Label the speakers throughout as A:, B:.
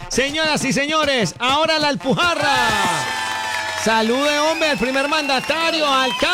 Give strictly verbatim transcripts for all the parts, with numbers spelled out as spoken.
A: Señoras y señores, ahora la Alpujarra. Salude, hombre, el primer mandatario,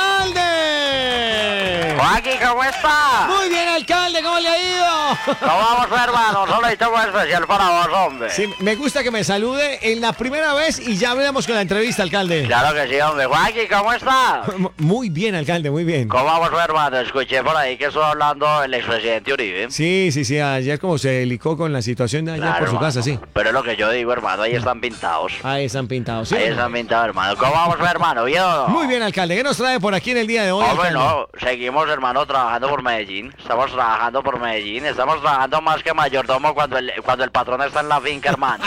A: alcalde.
B: Joaquín, ¿cómo está?
A: Muy bien, alcalde, ¿cómo le ha ido?
B: ¿Cómo vamos, hermano? Solo hay algo especial para vos, hombre.
A: Sí, me gusta que me salude en la primera vez y ya hablamos con la entrevista, alcalde.
B: Claro que sí, hombre. Joaquín, ¿cómo está?
A: Muy bien, alcalde, muy bien.
B: ¿Cómo vamos, hermano? Escuché por ahí que estuvo hablando el expresidente Uribe.
A: Sí, sí, sí, ayer como se delicó con la situación de allá
B: Claro,
A: por su
B: hermano.
A: casa, sí.
B: Pero es lo que yo digo, hermano, ahí están pintados.
A: Ahí están pintados, ¿sí?
B: Ahí están pintados, hermano. ¿Cómo vamos, hermano? ¿Bien o no?
A: Muy bien, alcalde. ¿Qué nos trae por aquí en el día de hoy,
B: Hombre,
A: alcalde?
B: no, seguimos, hermano, trabajando por Medellín. Estamos trabajando por Medellín. Estamos trabajando más que mayordomo cuando el, cuando el patrón está en la finca, hermano.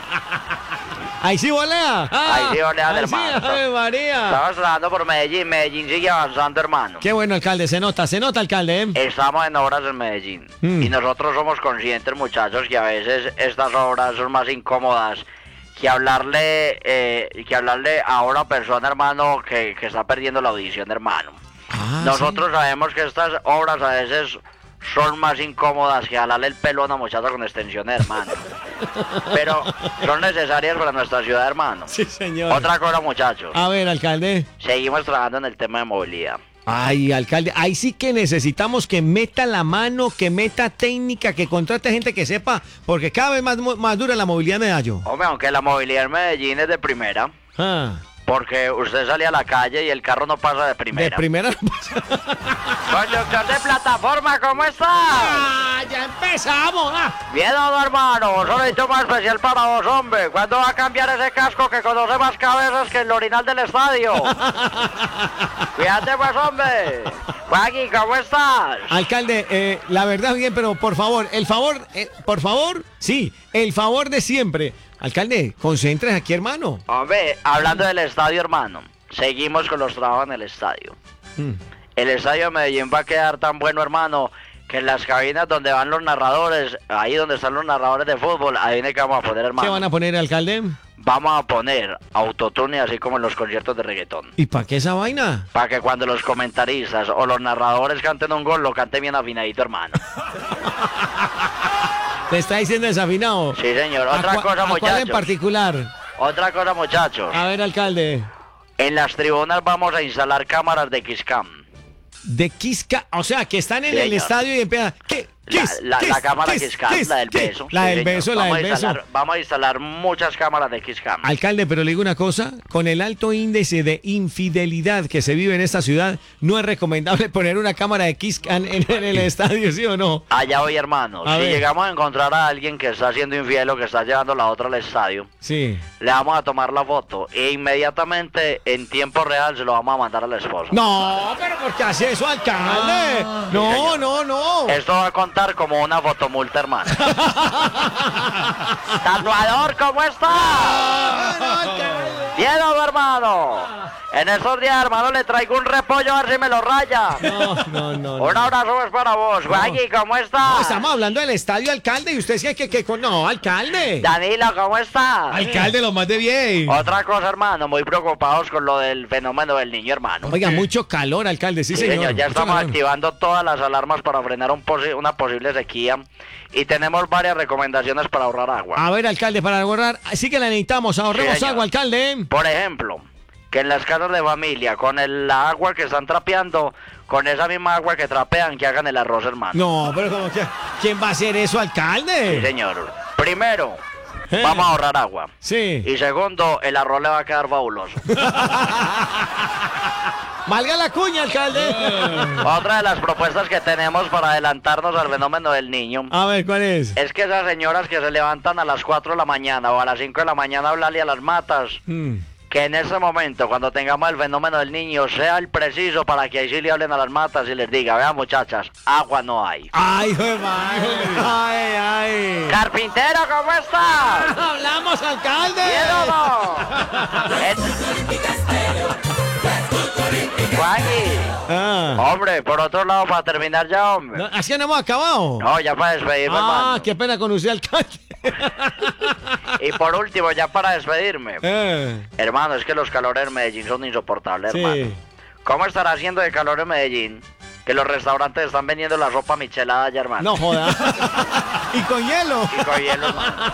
A: Ahí sí volea. Ah,
B: Ahí sí volea,
A: ahí
B: hermano.
A: Sí, ¡Ave María!
B: Estamos trabajando por Medellín. Medellín sigue avanzando, hermano.
A: Qué bueno, alcalde. Se nota, se nota, alcalde, ¿eh?
B: Estamos en obras en Medellín.
A: Mm.
B: Y nosotros somos conscientes, muchachos, que a veces estas obras son más incómodas que hablarle eh, que hablarle a una persona, hermano, que, que está perdiendo la audición, hermano.
A: Ah,
B: Nosotros sabemos que estas obras a veces son más incómodas que jalarle el pelo a una muchacha con extensiones, hermano. Pero son necesarias para nuestra ciudad, hermano.
A: Sí, señor.
B: Otra cosa, muchachos.
A: A ver, alcalde.
B: Seguimos trabajando en el tema de movilidad.
A: Ay, alcalde, ahí sí que necesitamos que meta la mano, que meta técnica, que contrate gente que sepa, porque cada vez más, más dura la movilidad de Medallo.
B: Hombre, aunque la movilidad en Medellín es de primera,
A: Ah,
B: porque usted sale a la calle y el carro no pasa de
A: de
B: primera.
A: primera no pasa.
B: Conductor de plataforma, ¿cómo está?
A: Ah, ya empezamos. Ah.
B: Bien, don hermano, solo necesito más especial para vos, hombre. ¿Cuándo va a cambiar ese casco que conoce más cabezas que el orinal del estadio? Cuídate, pues, hombre. Joaquín, ¿cómo estás?
A: Alcalde, eh, la verdad bien, pero por favor, el favor, eh, por favor, sí, el favor de siempre. Alcalde, concéntrese aquí, hermano.
B: Hombre, hablando del estadio, hermano, seguimos con los trabajos en el estadio.
A: Mm.
B: El estadio de Medellín va a quedar tan bueno, hermano, que en las cabinas donde van los narradores, ahí donde están los narradores de fútbol, ahí viene que vamos a poner, hermano.
A: ¿Qué van a poner, alcalde?
B: Vamos a poner autotune así como en los conciertos de reggaetón.
A: ¿Y para qué esa vaina?
B: Para que cuando los comentaristas o los narradores canten un gol, lo canten bien afinadito, hermano.
A: ¿Te está diciendo desafinado?
B: Sí, señor.
A: ¿A
B: Otra
A: cua-
B: cosa,
A: a cuál en
B: muchachos.
A: particular?
B: Otra cosa, muchachos.
A: A ver, alcalde.
B: En las tribunas vamos a instalar cámaras de Kisscam.
A: De Quisca, o sea, que están en
B: Sí,
A: el
B: señor.
A: estadio y empiezan. ¿Qué?
B: La,
A: Kiss,
B: la,
A: kiss,
B: la cámara
A: kiss,
B: Kisscam,
A: kiss,
B: la del
A: kiss.
B: beso.
A: La
B: Sí,
A: del
B: señor.
A: beso, la
B: vamos
A: del
B: a
A: beso.
B: instalar, Vamos a instalar muchas cámaras de Kisscam.
A: Alcalde, pero le digo una cosa, con el alto índice de infidelidad que se vive en esta ciudad, no es recomendable poner una cámara de Quiscan en, en el estadio, ¿sí o no?
B: Allá voy, hermano.
A: A
B: Si
A: ver.
B: llegamos a encontrar a alguien que está siendo infiel o que está llevando la otra al estadio,
A: Sí.
B: le vamos a tomar la foto e inmediatamente en tiempo real se lo vamos a mandar a la esposa.
A: No, pero ¿por qué hace eso, alcalde? no,
B: señor.
A: no, no.
B: Esto va a contar como una fotomulta, hermano. Tatuador, ¿cómo está? Bien, don hermano. En estos días, hermano, le traigo un repollo a ver si me lo raya.
A: No, no, no.
B: Un
A: no.
B: abrazo es para vos. Guagui, ¿cómo está?
A: No, estamos hablando del estadio, alcalde, y usted sí que, que, que no, alcalde.
B: Danilo, ¿cómo está?
A: Alcalde, lo más de bien.
B: Otra cosa, hermano, muy preocupados con lo del fenómeno del niño, hermano.
A: Oiga, mucho calor, alcalde, sí,
B: Sí,
A: señor.
B: señor, ya
A: mucho
B: estamos
A: calor.
B: activando todas las alarmas para frenar un posi- una posible sequía y tenemos varias recomendaciones para ahorrar agua.
A: A ver, alcalde, para ahorrar, sí que la necesitamos, ahorremos
B: Sí, señor.
A: agua, alcalde.
B: Por ejemplo, que en las casas de familia, con el la agua que están trapeando, con esa misma agua que trapean, que hagan el arroz, hermano.
A: No, pero como que, ¿quién va a hacer eso,
B: Sí,
A: alcalde?
B: señor. Primero,
A: Eh.
B: vamos a ahorrar agua.
A: Sí.
B: Y segundo, el arroz le va a quedar fabuloso.
A: Valga la cuña, alcalde.
B: Otra de las propuestas que tenemos para adelantarnos al fenómeno del niño
A: A ver, ¿cuál es?
B: es que esas señoras que se levantan a las cuatro de la mañana o a las cinco de la mañana a hablarle a las matas,
A: Mm.
B: que en ese momento, cuando tengamos el fenómeno del niño, sea el preciso para que ahí sí le hablen a las matas y les diga, vean muchachas, agua no hay.
A: Ay, hijo de madre. Ay, ay.
B: Carpintero, ¿cómo estás?
A: Hablamos, alcalde.
B: ¿Bien o no? Es- Juanji,
A: Ah.
B: hombre, por otro lado, para terminar ya, hombre.
A: No, así no hemos acabado.
B: No, ya para despedirme,
A: Ah,
B: hermano.
A: qué pena con usted, alcalde.
B: Y por último, ya para despedirme.
A: Eh,
B: Hermano, es que los calores en Medellín son insoportables,
A: sí.
B: hermano. ¿Cómo estará haciendo de calor en Medellín? Que los restaurantes están vendiendo la ropa michelada ya, hermano.
A: No joda. Y con hielo.
B: Y con hielo, hermano.